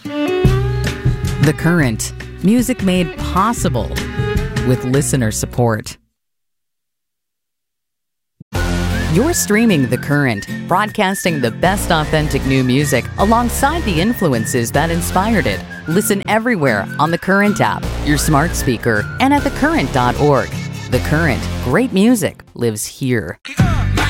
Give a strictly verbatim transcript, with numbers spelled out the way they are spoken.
The Current. Music made possible with listener support. You're streaming The Current, broadcasting the best authentic new music alongside the influences that inspired it. Listen everywhere on the Current app, your smart speaker, and at the current dot org. The Current. Great music lives here.